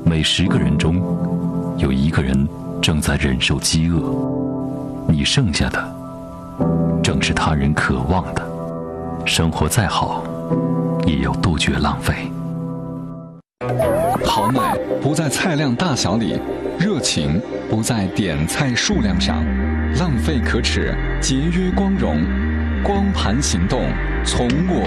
每10个人中有1个人正在忍受饥饿，你剩下的正是他人渴望的。生活再好，也要杜绝浪费。 豪迈不在菜量大小里，热情不在点菜数量上，浪费可耻，节约光荣，光盘行动从我